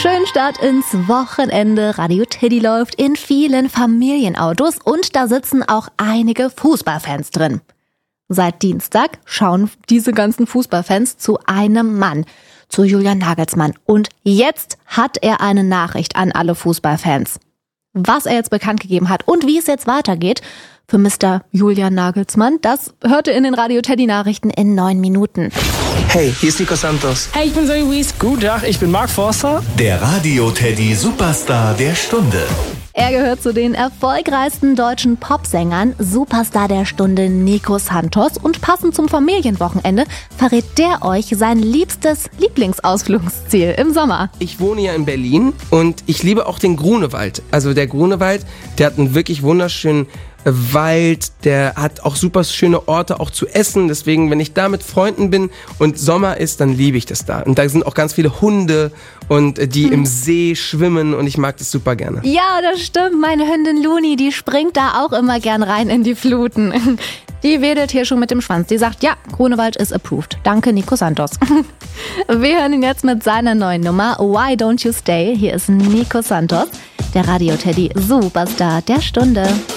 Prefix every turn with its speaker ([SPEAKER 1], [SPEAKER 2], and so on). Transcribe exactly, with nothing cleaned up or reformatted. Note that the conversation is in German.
[SPEAKER 1] Schönen Start ins Wochenende. Radio Teddy läuft in vielen Familienautos und da sitzen auch einige Fußballfans drin. Seit Dienstag schauen diese ganzen Fußballfans zu einem Mann, zu Julian Nagelsmann. Und jetzt hat er eine Nachricht an alle Fußballfans. Was er jetzt bekannt gegeben hat und wie es jetzt weitergeht für Mister Julian Nagelsmann, das hört ihr in den Radio Teddy Nachrichten in neun Minuten.
[SPEAKER 2] Hey, hier ist Nico Santos.
[SPEAKER 3] Hey, ich bin Zoe Wies.
[SPEAKER 4] Guten Tag, ich bin Mark Forster.
[SPEAKER 5] Der Radio Teddy Superstar der Stunde.
[SPEAKER 1] Er gehört zu den erfolgreichsten deutschen Popsängern, Superstar der Stunde Nico Santos. Und passend zum Familienwochenende verrät der euch sein liebstes Lieblingsausflugsziel im Sommer.
[SPEAKER 2] Ich wohne ja in Berlin und ich liebe auch den Grunewald. Also der Grunewald, der hat einen wirklich wunderschönen Wald, der hat auch super schöne Orte auch zu essen. Deswegen, wenn ich da mit Freunden bin und Sommer ist, dann liebe ich das da. Und da sind auch ganz viele Hunde und die hm. im See schwimmen und ich mag das super gerne.
[SPEAKER 1] Ja, das stimmt. Meine Hündin Luni, die springt da auch immer gern rein in die Fluten. Die wedelt hier schon mit dem Schwanz. Die sagt, ja, Grunewald ist approved. Danke, Nico Santos. Wir hören ihn jetzt mit seiner neuen Nummer Why Don't You Stay? Hier ist Nico Santos, der Radio Teddy Superstar der Stunde.